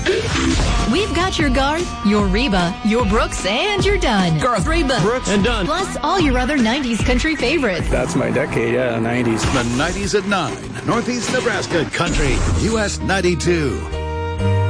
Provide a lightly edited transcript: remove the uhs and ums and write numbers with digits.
We've got your Garth, your Reba, your Brooks, and your Dunn. Garth, Reba, Brooks, and Dunn. Plus all your other 90s country favorites. That's my decade, 90s. The 90s at 9. Northeast Nebraska Country, US 92.